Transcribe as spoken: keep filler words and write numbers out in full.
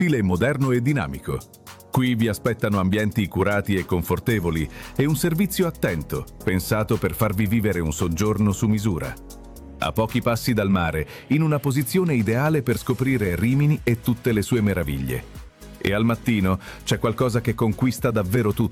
stile moderno e dinamico. Qui vi aspettano ambienti curati e confortevoli e un servizio attento, pensato per farvi vivere un soggiorno su misura. A pochi passi dal mare, in una posizione ideale per scoprire Rimini e tutte le sue meraviglie. E al mattino c'è qualcosa che conquista davvero tutto.